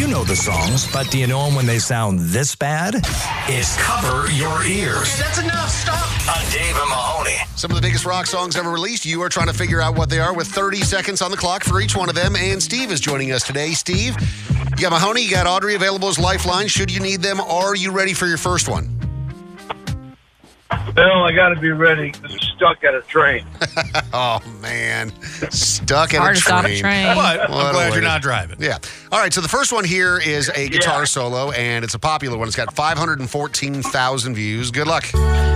You know the songs, but do you know them when they sound this bad? It's Cover Your Ears. Okay, that's enough. Stop. On Dave and Mahoney. Some of the biggest rock songs ever released. You are trying to figure out what they are with 30 seconds on the clock for each one of them. And Steve is joining us today. Steve, you got Mahoney, you got Audrey available as lifeline. Should you need them, are you ready for your first one? Bill, I got to be ready. I'm stuck at a train. Oh, man. Stuck at Hard a to stop a train. train. But What I'm a glad way you're to- not driving. Yeah. All right, so the first one here is a guitar solo, and it's a popular one. It's got 514,000 views. Good luck.